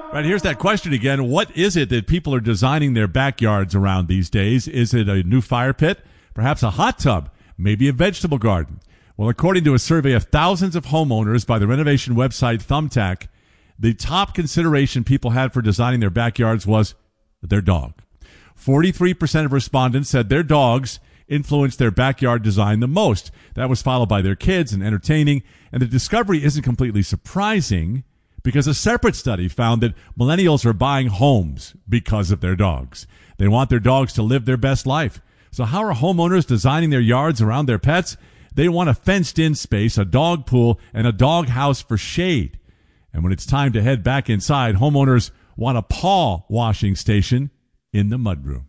Right, here's that question again. What is it that people are designing their backyards around these days? Is it a new fire pit? Perhaps a hot tub? Maybe a vegetable garden? Well, according to a survey of thousands of homeowners by the renovation website Thumbtack, the top consideration people had for designing their backyards was their dog. 43% of respondents said their dogs influenced their backyard design the most. That was followed by their kids and entertaining. And the discovery isn't completely surprising because a separate study found that millennials are buying homes because of their dogs. They want their dogs to live their best life. So how are homeowners designing their yards around their pets? They want a fenced-in space, a dog pool, and a dog house for shade. And when it's time to head back inside, homeowners want a paw washing station in the mudroom.